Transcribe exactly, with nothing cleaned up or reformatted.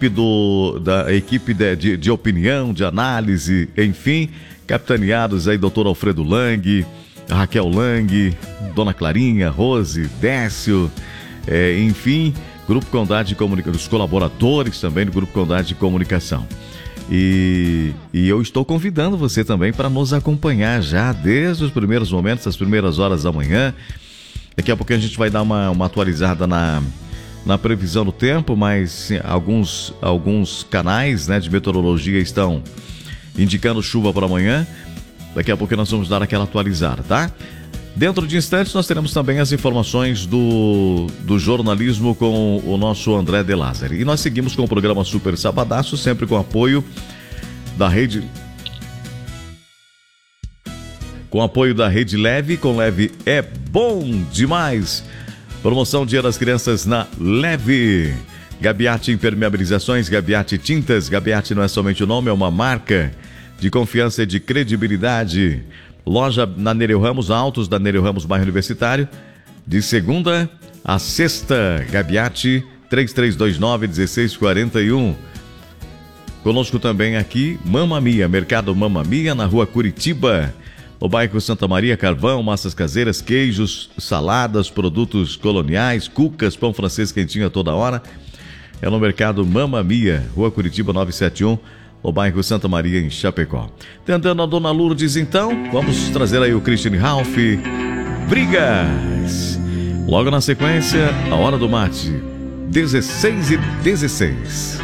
equipe, do, da equipe de, de, de opinião, de análise, enfim, capitaneados aí, doutor Alfredo Lang, Raquel Lang, Dona Clarinha, Rose, Décio, é, enfim, Grupo Condade de Comunicação, os colaboradores também do Grupo Condade de Comunicação. E, e eu estou convidando você também para nos acompanhar já desde os primeiros momentos, as primeiras horas da manhã. Daqui a pouco a gente vai dar uma, uma atualizada na, na previsão do tempo, mas alguns, alguns canais, né, de meteorologia estão indicando chuva para amanhã. Daqui a pouco nós vamos dar aquela atualizada, tá? Dentro de instantes nós teremos também as informações do, do jornalismo com o nosso André De Lázari. E nós seguimos com o programa Super Sabadaço, sempre com apoio da rede... Com apoio da Rede Leve, com Leve é bom demais. Promoção Dia das Crianças na Leve. Gabiati Impermeabilizações, Gabiati Tintas. Gabiati não é somente o nome, é uma marca de confiança e de credibilidade. Loja na Nereu Ramos, Altos da Nereu Ramos, bairro Universitário, de segunda a sexta. Gabiati três três dois nove, um seis quatro um. Conosco também aqui Mamma Mia, Mercado Mamma Mia, na rua Curitiba, no bairro Santa Maria. Carvão, massas caseiras, queijos, saladas, produtos coloniais, cucas, pão francês quentinho a toda hora. É no Mercado Mamma Mia, rua Curitiba novecentos e setenta e um, no bairro Santa Maria, em Chapecó. Tentando a Dona Lourdes, então, vamos trazer aí o Christian Ralph, Brigas. Logo na sequência, a Hora do Mate, dezesseis e dezesseis.